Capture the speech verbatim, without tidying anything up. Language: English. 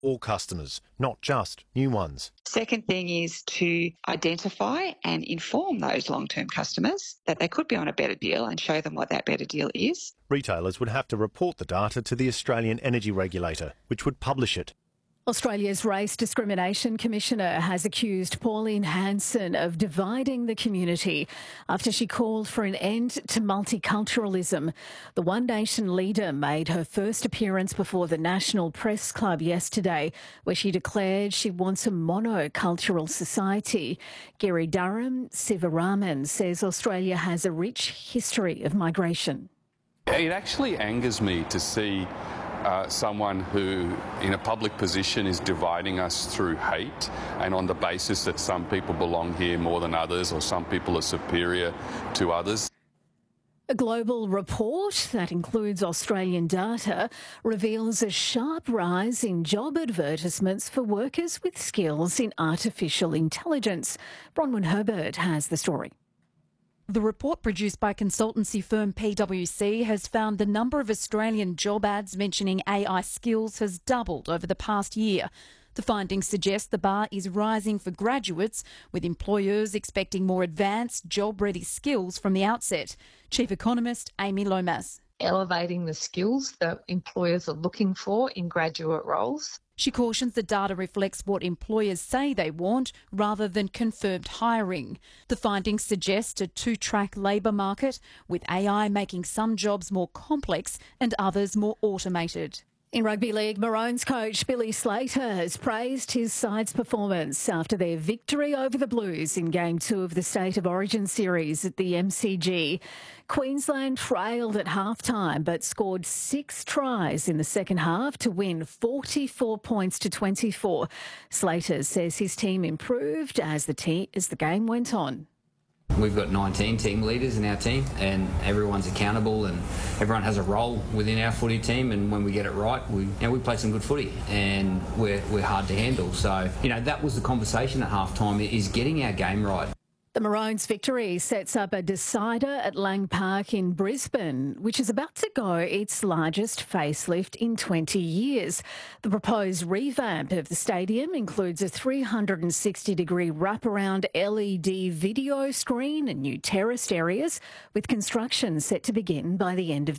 all customers, not just new ones. Second thing is to identify and inform those long-term customers that they could be on a better deal and show them what that better deal is. Retailers would have to report the data to the Australian Energy Regulator, which would publish it. Australia's Race Discrimination Commissioner has accused Pauline Hanson of dividing the community after she called for an end to multiculturalism. The One Nation leader made her first appearance before the National Press Club yesterday, where she declared she wants a monocultural society. Gary Durham Sivaraman says Australia has a rich history of migration. It actually angers me to see Uh, someone who, in a public position, is dividing us through hate and on the basis that some people belong here more than others or some people are superior to others. A global report that includes Australian data reveals a sharp rise in job advertisements for workers with skills in artificial intelligence. Bronwyn Herbert has the story. The report produced by consultancy firm P W C has found the number of Australian job ads mentioning A I skills has doubled over the past year. The findings suggest the bar is rising for graduates, with employers expecting more advanced, job-ready skills from the outset. Chief Economist Amy Lomas. Elevating the skills that employers are looking for in graduate roles. She cautions the data reflects what employers say they want rather than confirmed hiring. The findings suggest a two-track labour market, with A I making some jobs more complex and others more automated. In rugby league, Maroons coach Billy Slater has praised his side's performance after their victory over the Blues in Game two of the State of Origin series at the M C G. Queensland trailed at halftime but scored six tries in the second half to win forty-four points to twenty-four. Slater says his team improved as the, te- as the game went on. We've got nineteen team leaders in our team and everyone's accountable and everyone has a role within our footy team, and when we get it right, we you know, we play some good footy and we're, we're hard to handle. So, you know, that was the conversation at halftime, is getting our game right. The Maroons' victory sets up a decider at Lang Park in Brisbane, which is about to go its largest facelift in twenty years. The proposed revamp of the stadium includes a three hundred sixty degree wraparound L E D video screen and new terraced areas, with construction set to begin by the end of the